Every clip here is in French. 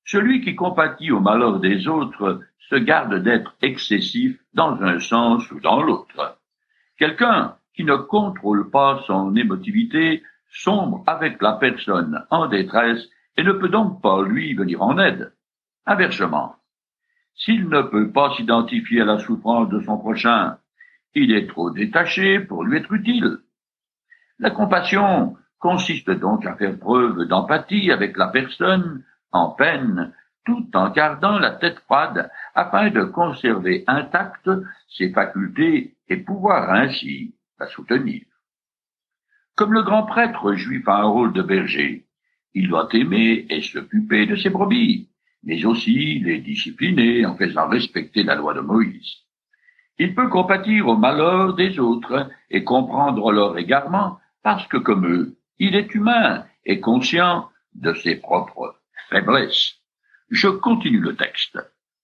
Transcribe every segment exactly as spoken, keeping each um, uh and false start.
Celui qui compatit au malheur des autres se garde d'être excessif dans un sens ou dans l'autre. Quelqu'un qui ne contrôle pas son émotivité sombre avec la personne en détresse et ne peut donc pas lui venir en aide. Inversement, s'il ne peut pas s'identifier à la souffrance de son prochain, il est trop détaché pour lui être utile. La compassion consiste donc à faire preuve d'empathie avec la personne en peine, tout en gardant la tête froide afin de conserver intactes ses facultés et pouvoir ainsi la soutenir. Comme le grand prêtre juif a un rôle de berger, il doit aimer et s'occuper de ses brebis, mais aussi les discipliner en faisant respecter la loi de Moïse. Il peut compatir au malheur des autres et comprendre leur égarement parce que, comme eux, il est humain et conscient de ses propres faiblesses. Je continue le texte.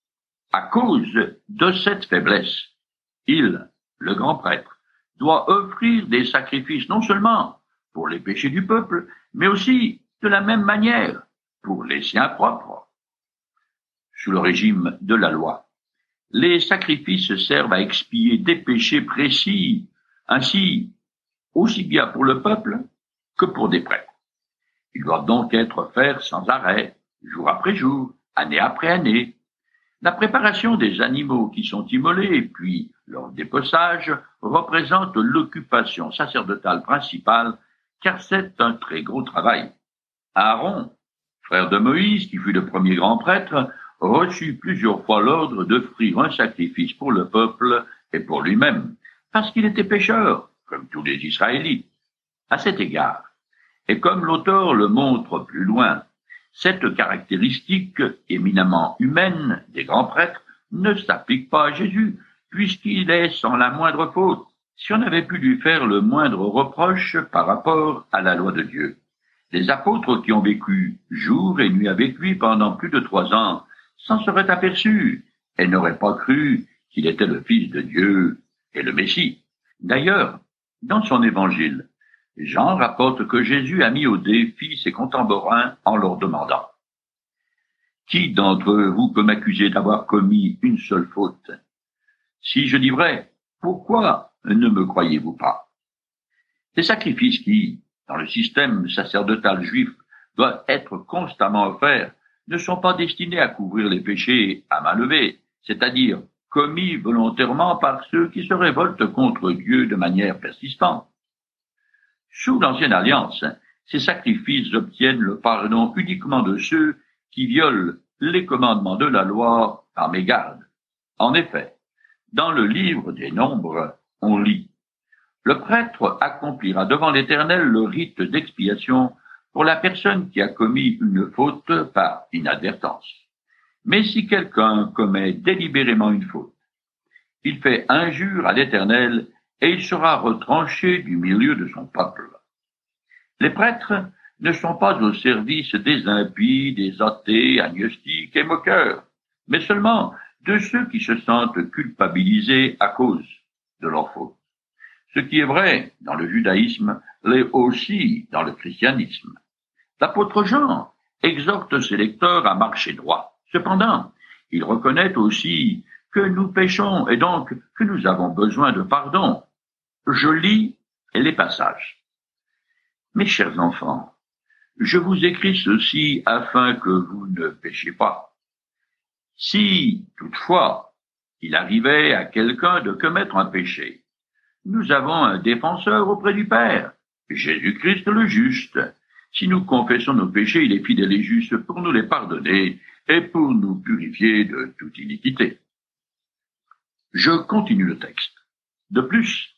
À cause de cette faiblesse, il, le grand prêtre, doit offrir des sacrifices non seulement pour les péchés du peuple, mais aussi de la même manière pour les siens propres. Sous le régime de la loi, les sacrifices servent à expier des péchés précis, ainsi aussi bien pour le peuple que pour des prêtres. Ils doivent donc être faits sans arrêt, jour après jour, année après année. La préparation des animaux qui sont immolés, puis leur dépeçage, représente l'occupation sacerdotale principale, car c'est un très gros travail. Aaron, frère de Moïse, qui fut le premier grand prêtre, reçut plusieurs fois l'ordre d'offrir un sacrifice pour le peuple et pour lui-même, parce qu'il était pécheur, comme tous les Israélites. À cet égard, et comme l'auteur le montre plus loin, cette caractéristique éminemment humaine des grands prêtres ne s'applique pas à Jésus, puisqu'il est sans la moindre faute. Si on avait pu lui faire le moindre reproche par rapport à la loi de Dieu, les apôtres qui ont vécu jour et nuit avec lui pendant plus de trois ans s'en seraient aperçus et n'auraient pas cru qu'il était le Fils de Dieu et le Messie. D'ailleurs, dans son évangile, Jean rapporte que Jésus a mis au défi ses contemporains en leur demandant « Qui d'entre vous peut m'accuser d'avoir commis une seule faute? Si je dis vrai, pourquoi ne me croyez-vous pas ?» Les sacrifices qui, dans le système sacerdotal juif, doivent être constamment offerts ne sont pas destinés à couvrir les péchés à main levée, c'est-à-dire commis volontairement par ceux qui se révoltent contre Dieu de manière persistante. Sous l'Ancienne Alliance, ces sacrifices obtiennent le pardon uniquement de ceux qui violent les commandements de la loi par mégarde. En effet, dans le livre des Nombres, on lit « Le prêtre accomplira devant l'Éternel le rite d'expiation pour la personne qui a commis une faute par inadvertance. Mais si quelqu'un commet délibérément une faute, il fait injure à l'Éternel et il sera retranché du milieu de son peuple. » Les prêtres ne sont pas au service des impies, des athées, agnostiques et moqueurs, mais seulement de ceux qui se sentent culpabilisés à cause de leur faute. Ce qui est vrai dans le judaïsme l'est aussi dans le christianisme. L'apôtre Jean exhorte ses lecteurs à marcher droit. Cependant, il reconnaît aussi que nous péchons et donc que nous avons besoin de pardon. Je lis les passages. Mes chers enfants, je vous écris ceci afin que vous ne péchiez pas. Si, toutefois, il arrivait à quelqu'un de commettre un péché, nous avons un défenseur auprès du Père, Jésus-Christ le juste. Si nous confessons nos péchés, il est fidèle et juste pour nous les pardonner et pour nous purifier de toute iniquité. Je continue le texte. De plus,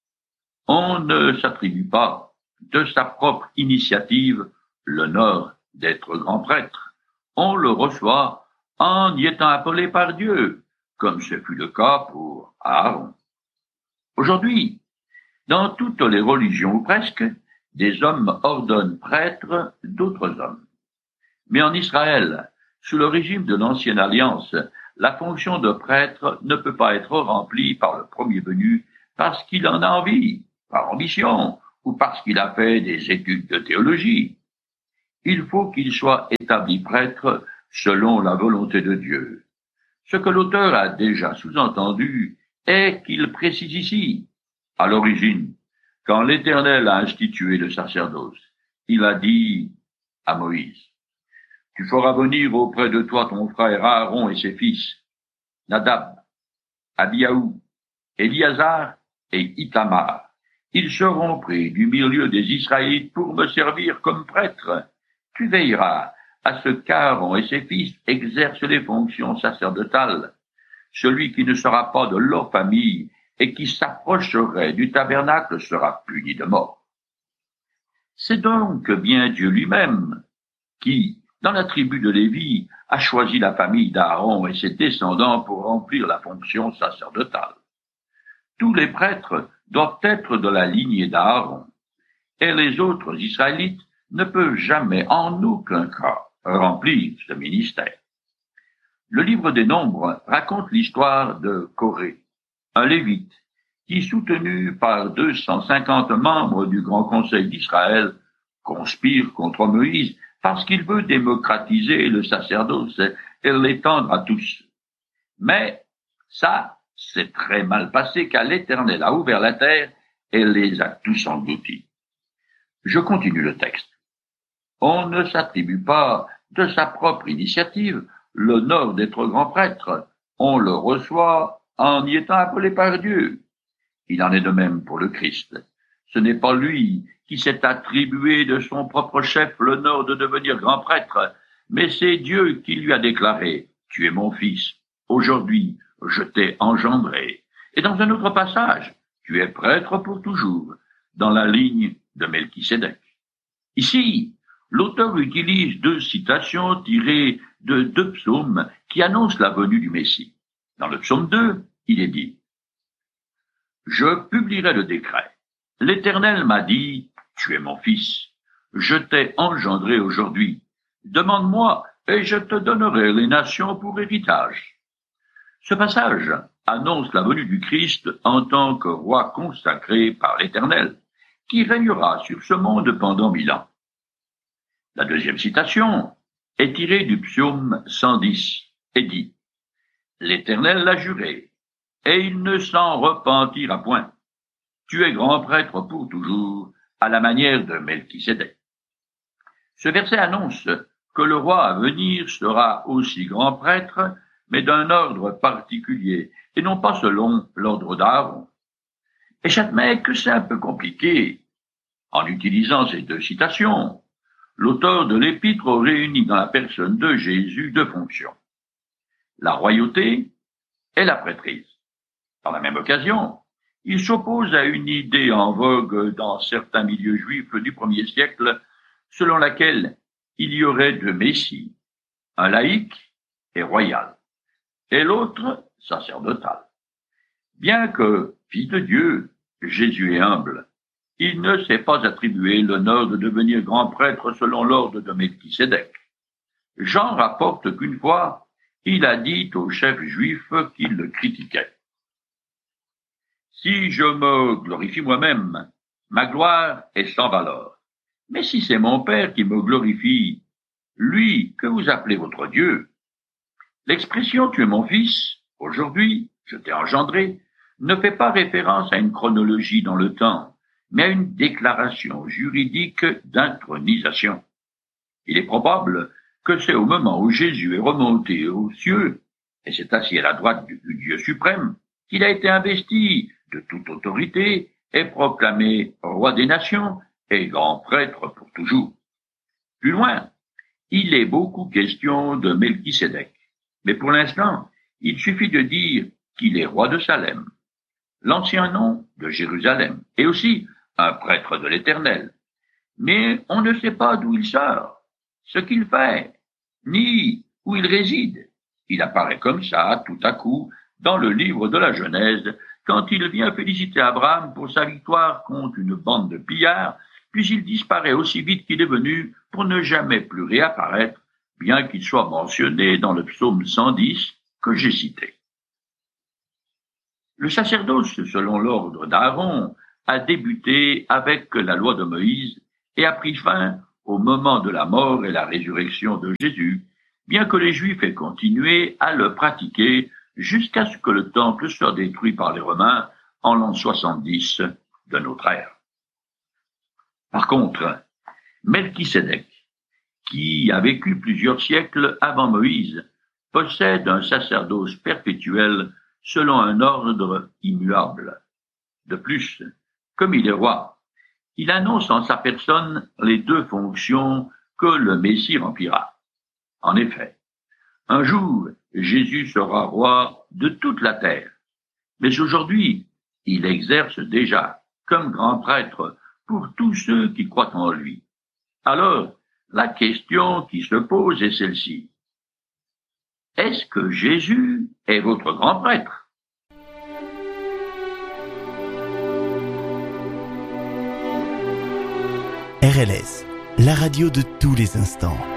on ne s'attribue pas de sa propre initiative l'honneur d'être grand prêtre. On le reçoit en y étant appelé par Dieu, comme ce fut le cas pour Aaron. Aujourd'hui, dans toutes les religions ou presque, des hommes ordonnent prêtres d'autres hommes. Mais en Israël, sous le régime de l'Ancienne Alliance, la fonction de prêtre ne peut pas être remplie par le premier venu parce qu'il en a envie, par ambition, ou parce qu'il a fait des études de théologie. Il faut qu'il soit établi prêtre selon la volonté de Dieu. Ce que l'auteur a déjà sous-entendu est qu'il précise ici, à l'origine, quand l'Éternel a institué le sacerdoce, il a dit à Moïse, « Tu feras venir auprès de toi ton frère Aaron et ses fils, Nadab, Abiaou, Éliazar et Ithamar. Ils seront pris du milieu des Israélites pour me servir comme prêtres. Tu veilleras à ce qu'Aaron et ses fils exercent les fonctions sacerdotales. Celui qui ne sera pas de leur famille et qui s'approcherait du tabernacle sera puni de mort. » C'est donc bien Dieu lui-même qui, dans la tribu de Lévi, a choisi la famille d'Aaron et ses descendants pour remplir la fonction sacerdotale. Tous les prêtres doivent être de la lignée d'Aaron, et les autres Israélites ne peuvent jamais en aucun cas remplir ce ministère. Le livre des Nombres raconte l'histoire de Coré, un lévite, qui, soutenu par deux cent cinquante membres du Grand Conseil d'Israël, conspire contre Moïse parce qu'il veut démocratiser le sacerdoce et l'étendre à tous. Mais ça, c'est très mal passé car l'Éternel a ouvert la terre et les a tous engloutis. Je continue le texte. On ne s'attribue pas de sa propre initiative l'honneur d'être grand prêtre. On le reçoit en y étant appelé par Dieu. Il en est de même pour le Christ. Ce n'est pas lui qui s'est attribué de son propre chef l'honneur de devenir grand prêtre, mais c'est Dieu qui lui a déclaré « Tu es mon fils, aujourd'hui je t'ai engendré ». Et dans un autre passage, « Tu es prêtre pour toujours », dans la ligne de Melchisédek. Ici, l'auteur utilise deux citations tirées de deux psaumes qui annoncent la venue du Messie. Dans le psaume deux, il est dit « Je publierai le décret. L'Éternel m'a dit, tu es mon fils. Je t'ai engendré aujourd'hui. Demande-moi et je te donnerai les nations pour héritage. » Ce passage annonce la venue du Christ en tant que roi consacré par l'Éternel, qui régnera sur ce monde pendant mille ans. La deuxième citation est tirée du psaume cent dix et dit « L'Éternel l'a juré, et il ne s'en repentira point. Tu es grand prêtre pour toujours, à la manière de Melchisédek. » Ce verset annonce que le roi à venir sera aussi grand prêtre, mais d'un ordre particulier, et non pas selon l'ordre d'Aaron. Et j'admets que c'est un peu compliqué. En utilisant ces deux citations, l'auteur de l'épître réunit dans la personne de Jésus deux fonctions, la royauté et la prêtrise. Par la même occasion, il s'oppose à une idée en vogue dans certains milieux juifs du premier siècle, selon laquelle il y aurait deux messies, un laïque et royal, et l'autre sacerdotal. Bien que, fils de Dieu, Jésus est humble, il ne s'est pas attribué l'honneur de devenir grand prêtre selon l'ordre de Melchisédek. Jean rapporte qu'une fois, il a dit au chef juif qu'il le critiquait. « Si je me glorifie moi-même, ma gloire est sans valeur. Mais si c'est mon Père qui me glorifie, lui que vous appelez votre Dieu. » L'expression « tu es mon fils », aujourd'hui, je t'ai engendré, ne fait pas référence à une chronologie dans le temps, mais à une déclaration juridique d'intronisation. Il est probable que c'est au moment où Jésus est remonté aux cieux et s'est assis à la droite du Dieu suprême qu'il a été investi de toute autorité et proclamé roi des nations et grand prêtre pour toujours. Plus loin, il est beaucoup question de Melchisédek, mais pour l'instant, il suffit de dire qu'il est roi de Salem, l'ancien nom de Jérusalem, et aussi un prêtre de l'Éternel. Mais on ne sait pas d'où il sort, ce qu'il fait, ni où il réside. Il apparaît comme ça, tout à coup, dans le livre de la Genèse, quand il vient féliciter Abraham pour sa victoire contre une bande de pillards, puis il disparaît aussi vite qu'il est venu pour ne jamais plus réapparaître, bien qu'il soit mentionné dans le psaume cent dix que j'ai cité. Le sacerdoce, selon l'ordre d'Aaron, a débuté avec la loi de Moïse et a pris fin au moment de la mort et la résurrection de Jésus, bien que les Juifs aient continué à le pratiquer jusqu'à ce que le temple soit détruit par les Romains en l'an soixante-dix de notre ère. Par contre, Melchisédek, qui a vécu plusieurs siècles avant Moïse, possède un sacerdoce perpétuel selon un ordre immuable. De plus, comme il est roi, il annonce en sa personne les deux fonctions que le Messie remplira. En effet, un jour, Jésus sera roi de toute la terre, mais aujourd'hui, il exerce déjà comme grand prêtre pour tous ceux qui croient en lui. Alors, la question qui se pose est celle-ci. Est-ce que Jésus est votre grand prêtre? R L S, la radio de tous les instants.